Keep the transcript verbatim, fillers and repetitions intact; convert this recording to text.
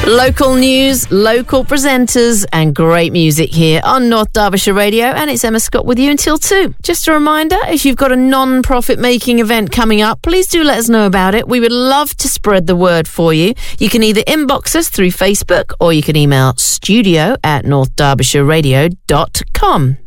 Local news, local presenters, and great music here on North Derbyshire Radio. And it's Emma Scott with you until two. Just a reminder, if you've got a non-profit making event coming up, please do let us know about it. We would love to spread the word for you. You can either inbox us through Facebook or you can email studio at north derbyshire radio dot com.